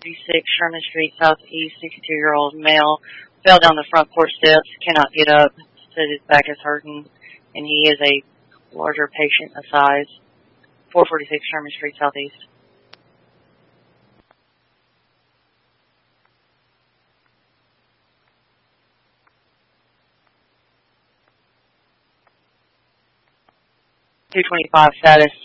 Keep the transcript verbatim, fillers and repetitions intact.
forty-six Sherman Street Southeast, sixty-two-year-old male, fell down the front porch steps, cannot get up, said his back is hurting, and he is a larger patient of size. four forty-six Sherman Street Southeast. two twenty-five status.